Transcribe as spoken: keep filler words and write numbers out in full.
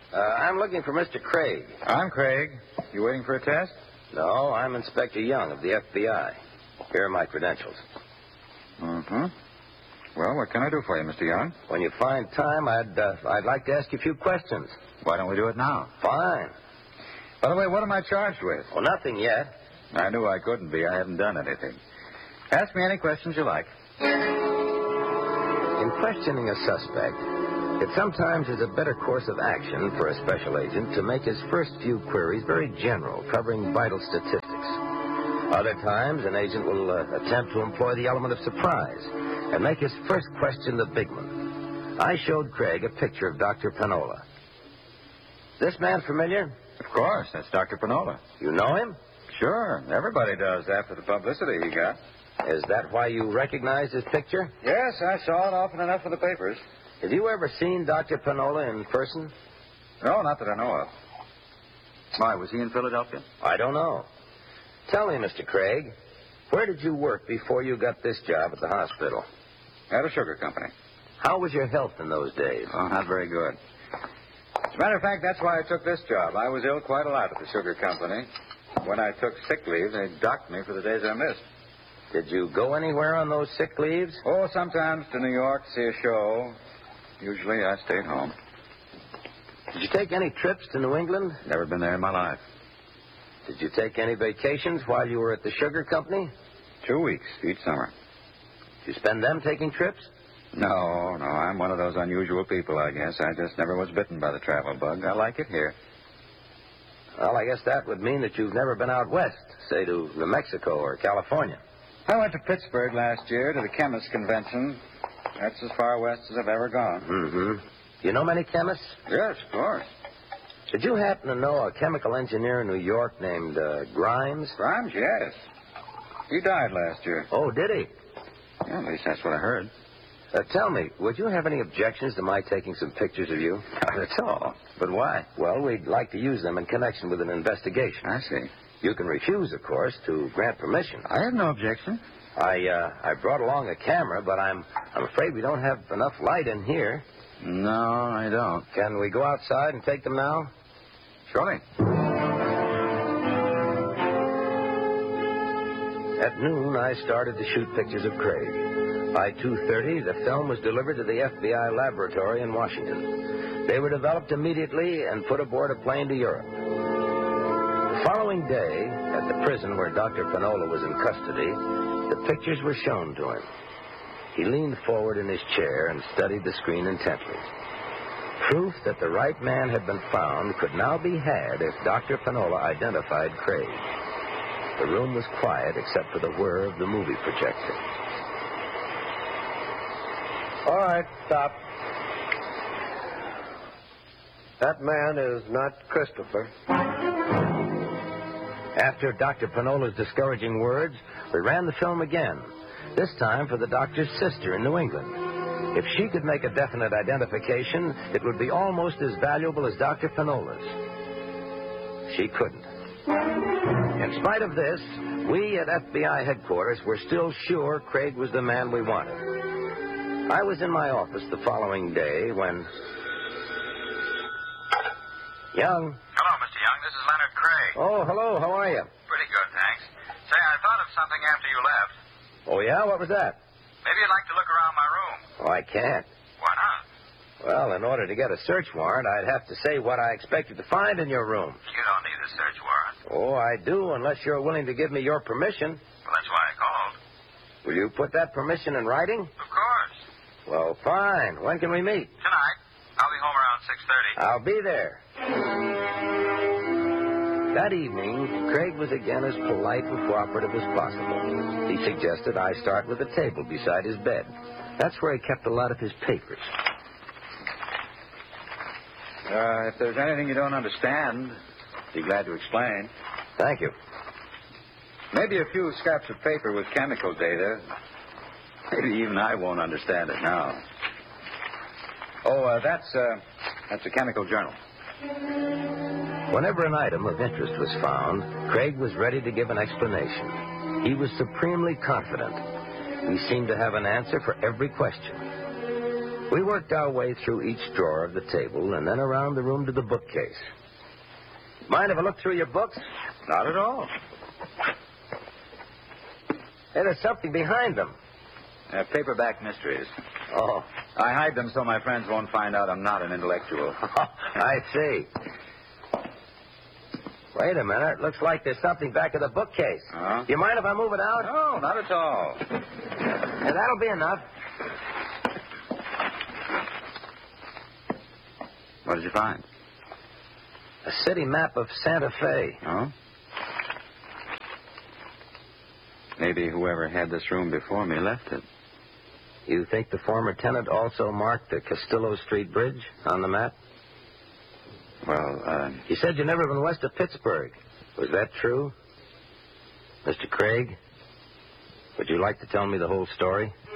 Uh, I'm looking for Mister Craig. I'm Craig. You waiting for a test? No, I'm Inspector Young of the F B I. Here are my credentials. Mm-hmm. Well, what can I do for you, Mister Young? When you find time, I'd uh, I'd like to ask you a few questions. Why don't we do it now? Fine. By the way, what am I charged with? Well, nothing yet. I knew I couldn't be. I haven't done anything. Ask me any questions you like. In questioning a suspect, it sometimes is a better course of action for a special agent to make his first few queries very general, covering vital statistics. Other times, an agent will uh, attempt to employ the element of surprise and make his first question the big one. I showed Craig a picture of Doctor Panola. This man familiar? Of course. That's Doctor Panola. You know him? Sure. Everybody does after the publicity he got. Is that why you recognized his picture? Yes, I saw it often enough in the papers. Have you ever seen Doctor Panola in person? No, not that I know of. Why, was he in Philadelphia? I don't know. Tell me, Mister Craig, where did you work before you got this job at the hospital? At a sugar company. How was your health in those days? Oh, not very good. As a matter of fact, that's why I took this job. I was ill quite a lot at the sugar company. When I took sick leave, they docked me for the days I missed. Did you go anywhere on those sick leaves? Oh, sometimes to New York to see a show. Usually I stayed home. Did you take any trips to New England? Never been there in my life. Did you take any vacations while you were at the sugar company? Two weeks each summer. Did you spend them taking trips? No, no, I'm one of those unusual people, I guess. I just never was bitten by the travel bug. I like it here. Well, I guess that would mean that you've never been out west, say to New Mexico or California. I went to Pittsburgh last year to the chemist convention. That's as far west as I've ever gone. Mm-hmm. You know many chemists? Yes, of course. Did you happen to know a chemical engineer in New York named uh, Grimes? Grimes, yes. He died last year. Oh, did he? Yeah, at least that's what I heard. Uh, tell me, would you have any objections to my taking some pictures of you? Not at all. But why? Well, we'd like to use them in connection with an investigation. I see. You can refuse, of course, to grant permission. I have no objection. I uh, I brought along a camera, but I'm I'm afraid we don't have enough light in here. No, I don't. Can we go outside and take them now? Surely. At noon, I started to shoot pictures of Craig. By two thirty, the film was delivered to the F B I laboratory in Washington. They were developed immediately and put aboard a plane to Europe. The following day, at the prison where Doctor Panola was in custody, the pictures were shown to him. He leaned forward in his chair and studied the screen intently. Proof that the right man had been found could now be had if Doctor Panola identified Craig. The room was quiet except for the whir of the movie projector. All right, stop. That man is not Christopher. After Doctor Panola's discouraging words, we ran the film again, this time for the doctor's sister in New England. If she could make a definite identification, it would be almost as valuable as Doctor Panola's. She couldn't. In spite of this, we at F B I headquarters were still sure Craig was the man we wanted. I was in my office the following day when... Young. Hello, Mister Young. This is Leonard Craig. Oh, hello. How are you? Pretty good, thanks. Say, I thought of something after you left. Oh, yeah? What was that? Maybe you'd like to look around my room. Oh, I can't. Why not? Well, in order to get a search warrant, I'd have to say what I expected to find in your room. You don't need a search warrant. Oh, I do, unless you're willing to give me your permission. Well, that's why I called. Will you put that permission in writing? Of course. Well, fine. When can we meet? Tonight. I'll be home around six thirty. I'll be there. That evening, Craig was again as polite and cooperative as possible. He suggested I start with a table beside his bed. That's where he kept a lot of his papers. Uh, if there's anything you don't understand, be glad to explain. Thank you. Maybe a few scraps of paper with chemical data. Maybe even I won't understand it now. Oh, uh, that's, uh, that's a chemical journal. Whenever an item of interest was found, Craig was ready to give an explanation. He was supremely confident. He seemed to have an answer for every question. We worked our way through each drawer of the table and then around the room to the bookcase. Mind if I look through your books? Not at all. Hey, there's something behind them. Uh, paperback mysteries. Oh. I hide them so my friends won't find out I'm not an intellectual. I see. Wait a minute. Looks like there's something back of the bookcase. Huh? You mind if I move it out? No, not at all. Yeah, that'll be enough. What did you find? A city map of Santa Fe. Oh? Maybe whoever had this room before me left it. You think the former tenant also marked the Castillo Street Bridge on the map? Well, uh... You said you never been west of Pittsburgh. Was that true? Mister Craig, would you like to tell me the whole story?